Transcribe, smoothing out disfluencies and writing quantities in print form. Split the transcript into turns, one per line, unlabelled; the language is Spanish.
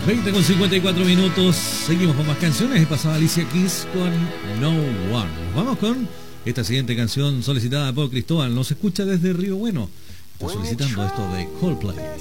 20:54. Seguimos con más canciones y pasaba Alicia Keys con No One. Nos vamos con esta siguiente canción solicitada por Cristóbal. Nos escucha desde Río Bueno. Está solicitando esto de Coldplay.